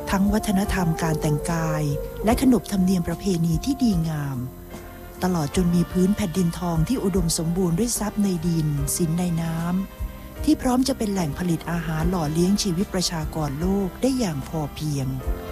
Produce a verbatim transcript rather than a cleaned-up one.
ทั้งวัฒนธรรมการแต่งกายและขนบธรรมเนียมประเพณีที่ดีงามตลอดจนมีพื้นแผ่นดินทองที่อุดมสมบูรณ์ด้วยทรัพย์ในดินสินในน้ำที่พร้อมจะเป็นแหล่งผลิตอาหารหล่อเลี้ยงชีวิตประชากรโลกได้อย่างพอเพียง